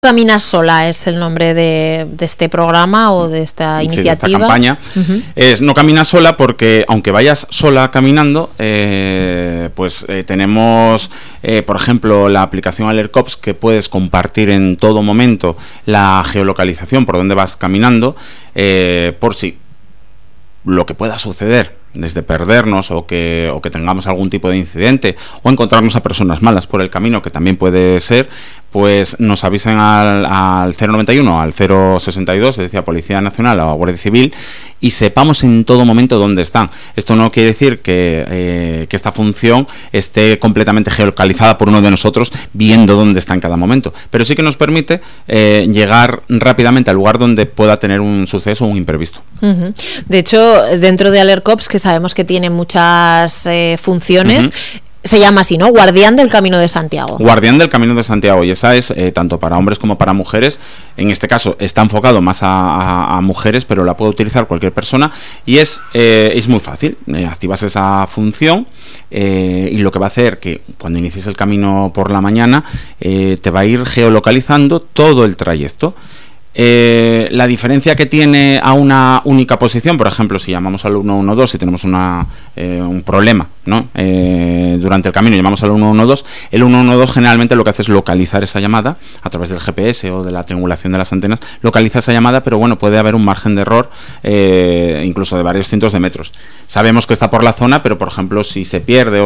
Caminas sola es el nombre de este programa o de esta iniciativa. Sí, de esta campaña. No caminas sola porque, aunque vayas sola caminando, tenemos, por ejemplo, la aplicación Alercops, que puedes compartir en todo momento la geolocalización por donde vas caminando, por si lo que pueda suceder, desde perdernos o que tengamos algún tipo de incidente o encontrarnos a personas malas por el camino, que también puede ser, pues nos avisen al 091, al 062, se decía Policía Nacional o Guardia Civil, y sepamos en todo momento dónde están. Esto no quiere decir que esta función esté completamente geolocalizada por uno de nosotros viendo dónde está en cada momento, pero sí que nos permite llegar rápidamente al lugar donde pueda tener un suceso o un imprevisto. De hecho, dentro de Alercops, que sabemos que tiene muchas funciones, se llama así, ¿no? Guardián del Camino de Santiago. Guardián del Camino de Santiago, y esa es tanto para hombres como para mujeres. En este caso está enfocado más a mujeres, pero la puede utilizar cualquier persona, y es muy fácil. Activas esa función y lo que va a hacer que cuando inicies el camino por la mañana te va a ir geolocalizando todo el trayecto. La diferencia que tiene a una única posición, por ejemplo, si llamamos al 112 y tenemos un problema, ¿no? Durante el camino llamamos al 112, el 112 generalmente lo que hace es localizar esa llamada a través del GPS o de la triangulación de las antenas, localiza esa llamada, pero bueno, puede haber un margen de error incluso de varios cientos de metros. Sabemos que está por la zona, pero por ejemplo, si se pierde o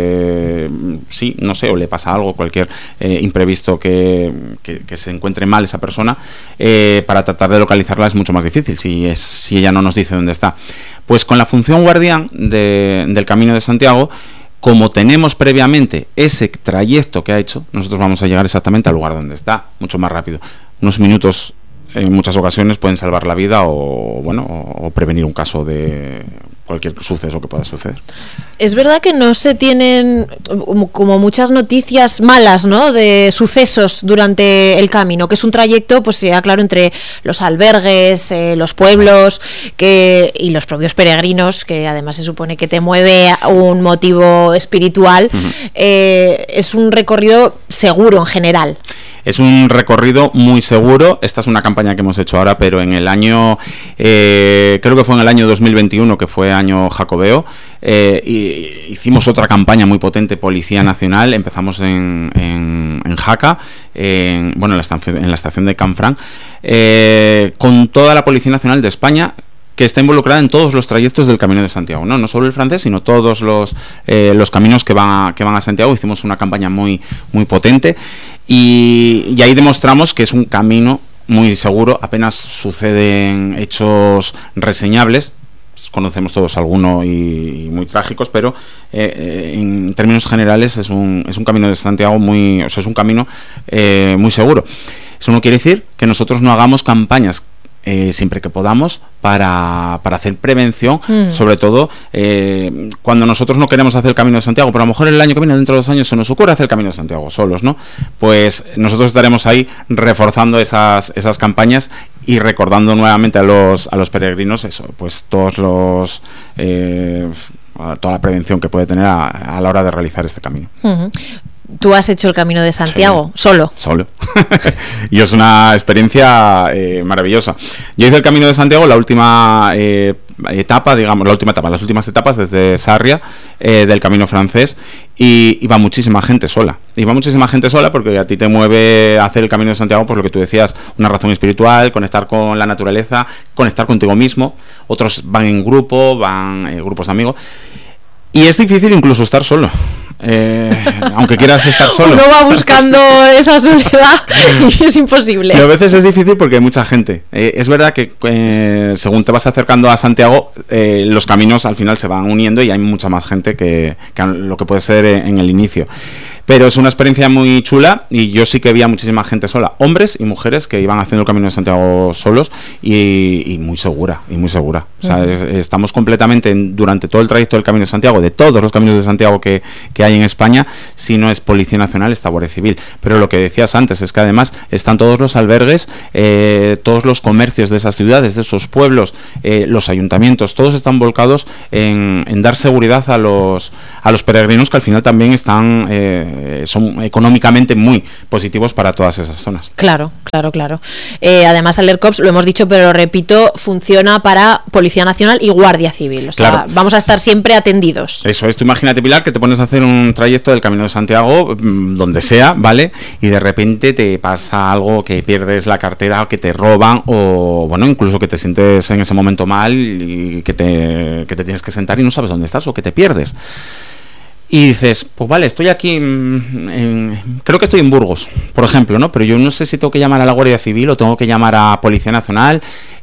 o le pasa algo, cualquier imprevisto que se encuentre mal esa persona, para tratar de localizarla es mucho más difícil si ella no nos dice dónde está. Pues con la función guardián del Camino de Santiago, como tenemos previamente ese trayecto que ha hecho, nosotros vamos a llegar exactamente al lugar donde está, mucho más rápido. Unos minutos en muchas ocasiones pueden salvar la vida o prevenir un caso de cualquier suceso que pueda suceder. Es verdad que no se tienen como muchas noticias malas, ¿no?, de sucesos durante el camino, que es un trayecto, pues sea claro, entre los albergues, los pueblos y los propios peregrinos, que además se supone que te mueve un motivo espiritual. Es un recorrido seguro en general. Es un recorrido muy seguro. Esta es una campaña que hemos hecho ahora, pero en el año, creo que fue en el año 2021, que fue año jacobeo, y hicimos otra campaña muy potente, Policía Nacional. Empezamos en Jaca, en la estación de Canfranc, con toda la Policía Nacional de España, que está involucrada en todos los trayectos del Camino de Santiago, no solo el francés, sino todos los caminos que van a Santiago. Hicimos una campaña muy, muy potente, y ahí demostramos que es un camino muy seguro. Apenas suceden hechos reseñables, conocemos todos alguno y muy trágicos, pero en términos generales es un camino de Santiago es un camino muy seguro. Eso no quiere decir que nosotros no hagamos campañas siempre que podamos para hacer prevención, sobre todo cuando nosotros no queremos hacer el Camino de Santiago, pero a lo mejor el año que viene, dentro de 2 años, se nos ocurre hacer el Camino de Santiago solos, ¿no? Pues nosotros estaremos ahí reforzando esas campañas y recordando nuevamente a los peregrinos pues toda la prevención que puede tener a la hora de realizar este camino. ¿Tú has hecho el Camino de Santiago? Sí. ¿Solo? Y es una experiencia maravillosa. Yo hice el Camino de Santiago, la última etapa, las últimas etapas desde Sarria, del Camino francés, y iba muchísima gente sola. Porque a ti te mueve hacer el Camino de Santiago, por lo que tú decías, una razón espiritual, conectar con la naturaleza, conectar contigo mismo. Otros van en grupo, grupos de amigos, y es difícil incluso estar solo. Aunque quieras estar solo, uno va buscando esa soledad y es imposible. Y a veces es difícil porque hay mucha gente. Es verdad que según te vas acercando a Santiago, los caminos al final se van uniendo y hay mucha más gente que lo que puede ser en el inicio. Pero es una experiencia muy chula, y yo sí que vi a muchísima gente sola, hombres y mujeres que iban haciendo el Camino de Santiago solos, y muy segura. O sea, estamos completamente durante todo el trayecto del Camino de Santiago, de todos los caminos de Santiago que hay hay en España, si no es Policía Nacional, está Guardia Civil. Pero lo que decías antes es que además están todos los albergues, todos los comercios de esas ciudades, de esos pueblos, los ayuntamientos, todos están volcados en dar seguridad a los peregrinos, que al final también son económicamente muy positivos para todas esas zonas. Claro. Además, Alercops, lo hemos dicho, pero lo repito, funciona para Policía Nacional y Guardia Civil. O sea, claro, vamos a estar siempre atendidos. Eso es. Tú imagínate, Pilar, que te pones a hacer un trayecto del Camino de Santiago, donde sea, ¿vale? Y de repente te pasa algo, que pierdes la cartera, que te roban, o bueno, incluso que te sientes en ese momento mal y que te tienes que sentar y no sabes dónde estás o que te pierdes. Y dices, pues vale, estoy aquí, creo que estoy en Burgos, por ejemplo, ¿no? Pero yo no sé si tengo que llamar a la Guardia Civil o tengo que llamar a Policía Nacional.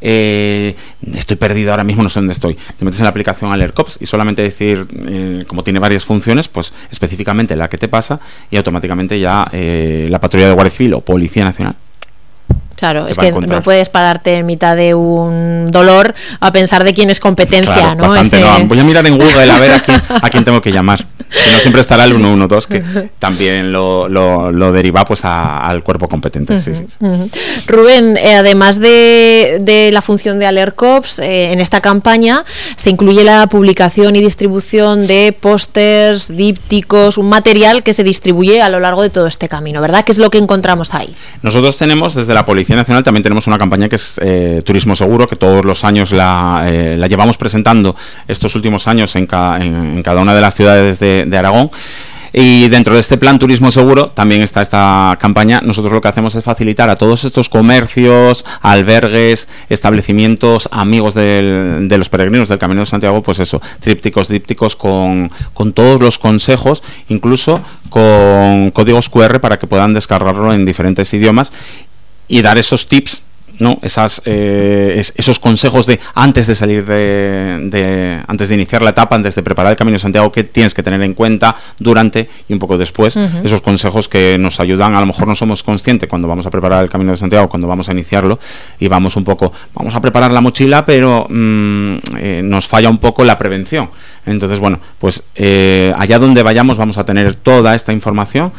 Estoy perdido ahora mismo, no sé dónde estoy. Te metes en la aplicación Alercops y solamente decir, como tiene varias funciones, pues específicamente la que te pasa, y automáticamente ya la patrulla de Guardia Civil o Policía Nacional. Claro, es que no puedes pararte en mitad de un dolor a pensar de quién es competencia, claro, ¿no? Bastante, no. Voy a mirar en Google a ver a quién tengo que llamar. Que no siempre estará el 112, que también lo deriva pues al cuerpo competente. Sí. Rubén, además de la función de Alercops, en esta campaña se incluye la publicación y distribución de pósters, dípticos, un material que se distribuye a lo largo de todo este camino, ¿verdad? ¿Qué es lo que encontramos ahí? Nosotros tenemos, desde la Policía Nacional, también tenemos una campaña que es Turismo Seguro, que todos los años la llevamos presentando estos últimos años en cada una de las ciudades de Aragón. Y dentro de este plan Turismo Seguro también está esta campaña. Nosotros lo que hacemos es facilitar a todos estos comercios, albergues, establecimientos, amigos de los peregrinos del Camino de Santiago, pues eso, trípticos, dípticos con todos los consejos, incluso con códigos QR para que puedan descargarlo en diferentes idiomas y dar esos tips, ¿no? Esos consejos de antes de salir antes de iniciar la etapa, antes de preparar el Camino de Santiago, que tienes que tener en cuenta durante y un poco después. Esos consejos que nos ayudan. A lo mejor no somos conscientes cuando vamos a preparar el Camino de Santiago, cuando vamos a iniciarlo, y vamos a preparar la mochila, pero nos falla un poco la prevención. Entonces, bueno, pues allá donde vayamos vamos a tener toda esta información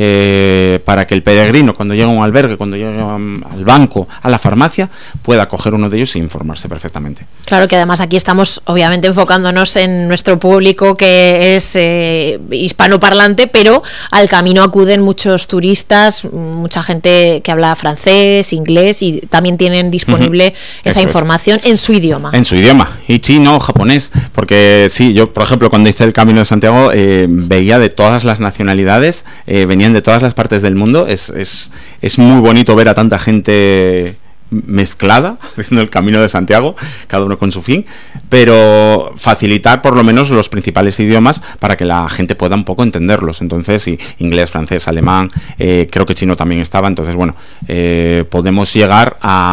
para que el peregrino, cuando llegue a un albergue, cuando llegue al banco, a la farmacia, pueda coger uno de ellos e informarse perfectamente. Claro que además aquí estamos obviamente enfocándonos en nuestro público que es hispanoparlante, pero al camino acuden muchos turistas, mucha gente que habla francés, inglés, y también tienen disponible esa información en su idioma. En su idioma, y chino, japonés, porque sí, yo por ejemplo cuando hice el Camino de Santiago veía de todas las nacionalidades, venían de todas las partes del mundo. Es muy bonito ver a tanta gente mezclada haciendo el Camino de Santiago, cada uno con su fin, pero facilitar por lo menos los principales idiomas para que la gente pueda un poco entenderlos. Entonces, sí, inglés, francés, alemán, creo que chino también estaba. Entonces, bueno, podemos llegar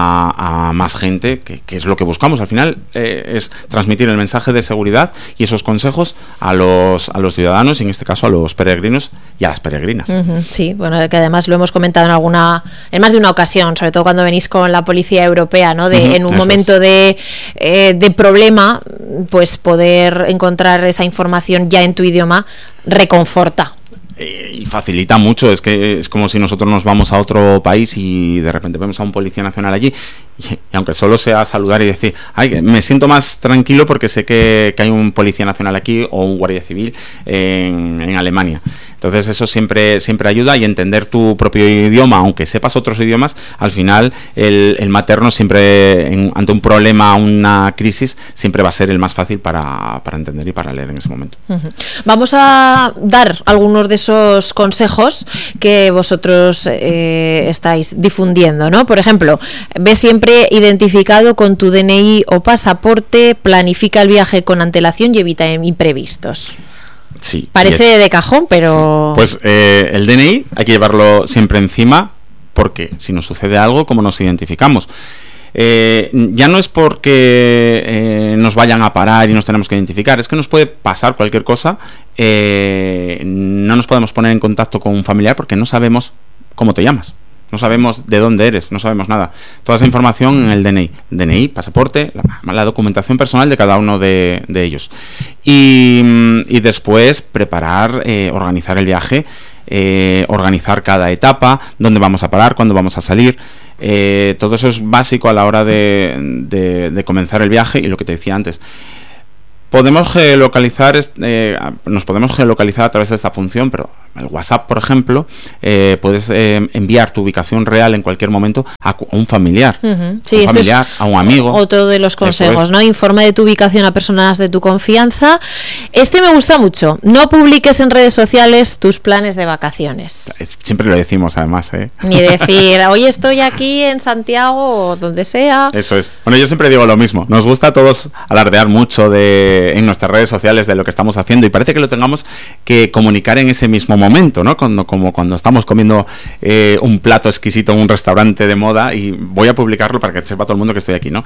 a más gente, que es lo que buscamos. Al final es transmitir el mensaje de seguridad y esos consejos a los ciudadanos, y en este caso a los peregrinos y a las peregrinas. Sí, bueno, que además lo hemos comentado en más de una ocasión, sobre todo cuando venís con la Policía Europea, ¿no? En un momento de problema, pues poder encontrar esa información ya en tu idioma reconforta. Y facilita mucho. Es que es como si nosotros nos vamos a otro país y de repente vemos a un policía nacional allí, y aunque solo sea saludar y decir, ay, me siento más tranquilo porque sé que hay un policía nacional aquí o un guardia civil en Alemania. Entonces eso siempre ayuda, y entender tu propio idioma, aunque sepas otros idiomas, al final el materno siempre, ante un problema, una crisis, siempre va a ser el más fácil para entender y para leer en ese momento. Vamos a dar algunos de esos consejos que vosotros estáis difundiendo, ¿no? Por ejemplo, ve siempre identificado con tu DNI o pasaporte, planifica el viaje con antelación y evita imprevistos. Sí, parece de cajón, pero... Sí. Pues el DNI hay que llevarlo siempre encima, porque si nos sucede algo, ¿cómo nos identificamos? Ya no es porque nos vayan a parar y nos tenemos que identificar, es que nos puede pasar cualquier cosa. No nos podemos poner en contacto con un familiar porque no sabemos cómo te llamas. no sabemos de dónde eres, no sabemos nada. Toda esa información en el DNI, pasaporte, la documentación personal de cada uno de ellos. Y después preparar, organizar el viaje, organizar cada etapa, dónde vamos a parar, cuándo vamos a salir. Todo eso es básico a la hora de comenzar el viaje. Y lo que te decía antes, podemos geolocalizar, nos podemos geolocalizar a través de esta función, pero el WhatsApp, por ejemplo, puedes enviar tu ubicación real en cualquier momento a un familiar, sí, a un familiar, a un amigo. Otro de los consejos, ¿no? Informa de tu ubicación a personas de tu confianza. Este me gusta mucho. No publiques en redes sociales tus planes de vacaciones. Siempre lo decimos, además, Ni decir, hoy estoy aquí en Santiago o donde sea. Eso es. Bueno, yo siempre digo lo mismo. Nos gusta a todos alardear mucho en nuestras redes sociales de lo que estamos haciendo, y parece que lo tengamos que comunicar en ese mismo momento, ¿no? Como cuando estamos comiendo un plato exquisito en un restaurante de moda y voy a publicarlo para que sepa todo el mundo que estoy aquí, ¿no?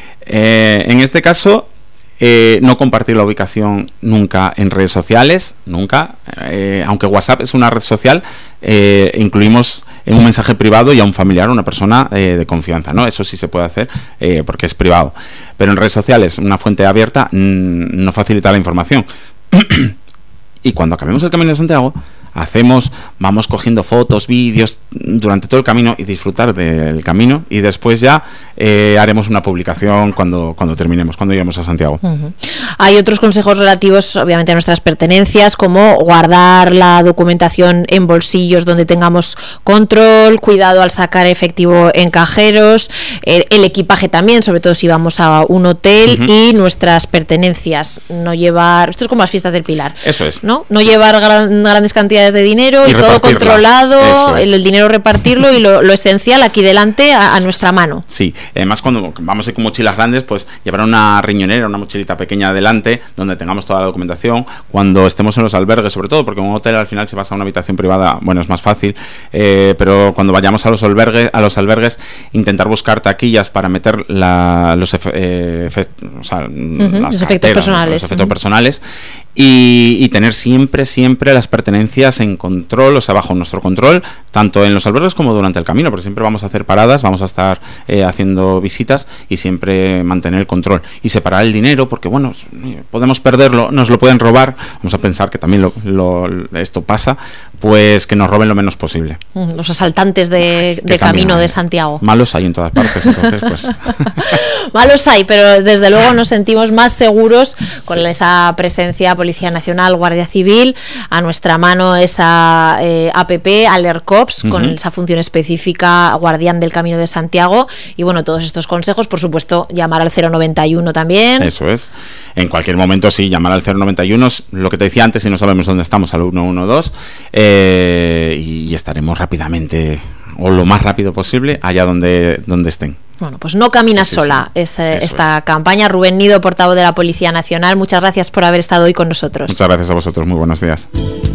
En este caso, no compartir la ubicación nunca en redes sociales, nunca. Aunque WhatsApp es una red social, incluimos en un mensaje privado y a un familiar, una persona de confianza, ¿no? Eso sí se puede hacer porque es privado. Pero en redes sociales, una fuente abierta no facilita la información. Y cuando acabemos el Camino de Santiago, vamos cogiendo fotos, vídeos durante todo el camino y disfrutar del camino, y después ya haremos una publicación cuando terminemos, cuando lleguemos a Santiago. Hay otros consejos relativos, obviamente, a nuestras pertenencias, como guardar la documentación en bolsillos donde tengamos control, cuidado al sacar efectivo en cajeros, el equipaje también, sobre todo si vamos a un hotel, y nuestras pertenencias, no llevar, esto es como las fiestas del Pilar, eso es, no llevar grandes cantidades de dinero y todo controlado, el dinero repartirlo, y lo esencial aquí delante a nuestra mano. Sí, además cuando vamos a ir con mochilas grandes, pues llevar una riñonera, una mochilita pequeña adelante donde tengamos toda la documentación. Cuando estemos en los albergues, sobre todo, porque en un hotel al final, si vas a una habitación privada, bueno, es más fácil, pero cuando vayamos a los albergues, intentar buscar taquillas para meter los efectos personales, y tener siempre las pertenencias en control, o sea, bajo nuestro control, tanto en los albergues como durante el camino, porque siempre vamos a hacer paradas, vamos a estar haciendo visitas, y siempre mantener el control y separar el dinero, porque bueno, podemos perderlo, nos lo pueden robar, vamos a pensar que también esto pasa, pues que nos roben lo menos posible. Los asaltantes de Camino de Santiago. Malos hay en todas partes, entonces pues malos hay, pero desde luego nos sentimos más seguros con esa presencia Policía Nacional, Guardia Civil, a nuestra mano esa APP, Alercops, con esa función específica, guardián del Camino de Santiago, y bueno, todos estos consejos, por supuesto, llamar al 091 también. Eso es, en cualquier momento sí, llamar al 091, lo que te decía antes, si no sabemos dónde estamos, al 112, y estaremos rápidamente, o lo más rápido posible, allá donde estén. Bueno, pues no caminas sola. Esta campaña. Rubén Nido, portavoz de la Policía Nacional, muchas gracias por haber estado hoy con nosotros. Muchas gracias a vosotros, muy buenos días.